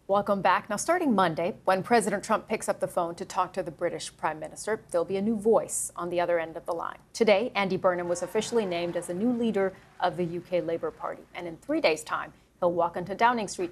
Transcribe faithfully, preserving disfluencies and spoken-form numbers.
Welcome back. Now, starting Monday, when President Trump picks up the phone to talk to the British Prime Minister, there'll be a new voice on the other end of the line. Today, Andy Burnham was officially named as the new leader of the U K Labour Party. And in three days' time, he'll walk into Downing Street